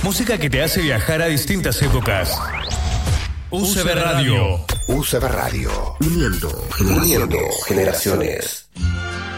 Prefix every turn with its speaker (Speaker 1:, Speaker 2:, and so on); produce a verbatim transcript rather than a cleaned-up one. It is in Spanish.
Speaker 1: música que te hace viajar a distintas épocas. U C B Radio.
Speaker 2: U C B Radio. Uniendo, uniendo generaciones.